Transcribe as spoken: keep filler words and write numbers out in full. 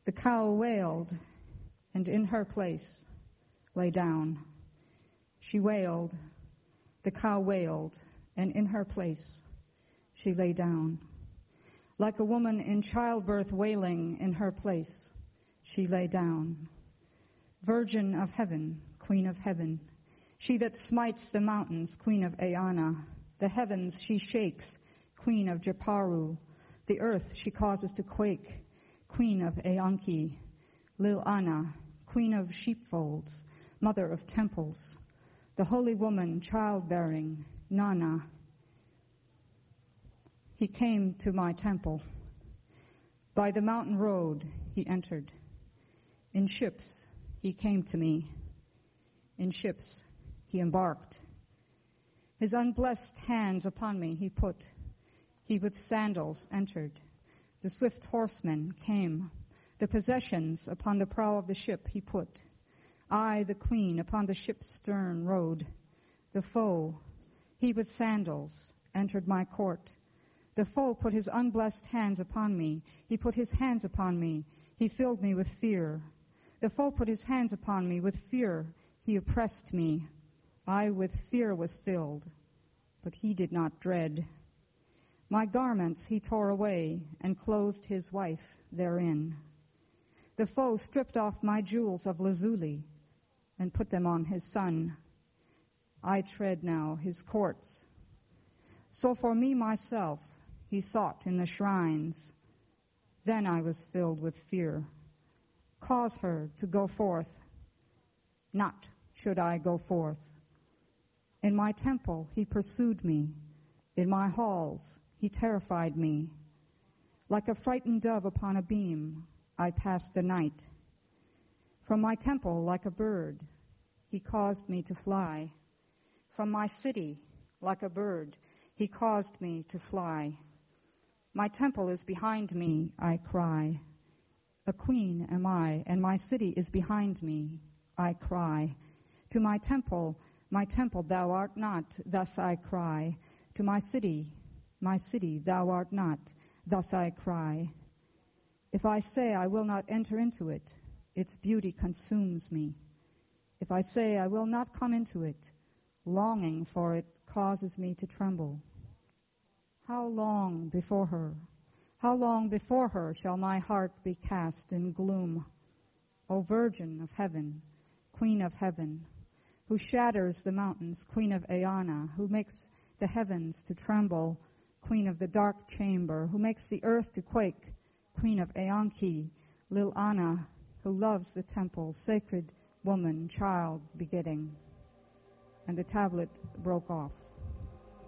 The cow wailed, and in her place lay down. She wailed, the cow wailed, and in her place she lay down. Like a woman in childbirth wailing, in her place she lay down. Virgin of heaven, Queen of heaven, she that smites the mountains, Queen of Eanna. The heavens she shakes, Queen of Jeparu. The earth she causes to quake, Queen of Eanki. Lil Anna, Queen of sheepfolds, Mother of temples. The holy woman childbearing, Nana. He came to my temple. By the mountain road he entered. In ships he came to me. In ships he embarked. His unblessed hands upon me he put. He with sandals entered. The swift horsemen came. The possessions upon the prow of the ship he put. I, the queen, upon the ship's stern rode. The foe, he with sandals, entered my court. The foe put his unblessed hands upon me. He put his hands upon me. He filled me with fear. The foe put his hands upon me. With fear he oppressed me. I with fear was filled, but he did not dread. My garments he tore away and clothed his wife therein. The foe stripped off my jewels of lazuli and put them on his son. I tread now his courts. So for me myself he sought in the shrines. Then I was filled with fear. Cause her to go forth. Not should I go forth. In my temple he pursued me. In my halls he terrified me. Like a frightened dove upon a beam, I passed the night. From my temple, like a bird, he caused me to fly. From my city, like a bird, he caused me to fly. My temple is behind me, I cry. A queen am I, and my city is behind me, I cry. To my temple, my temple, thou art not, thus I cry. To my city, my city, thou art not, thus I cry. If I say I will not enter into it, its beauty consumes me. If I say I will not come into it, longing for it causes me to tremble. How long before her, how long before her shall my heart be cast in gloom? O Virgin of heaven, Queen of heaven, who shatters the mountains, Queen of Eanna, who makes the heavens to tremble, Queen of the dark chamber, who makes the earth to quake, Queen of Eanki, Lil Anna, who loves the temple, sacred woman, child begetting. And the tablet broke off.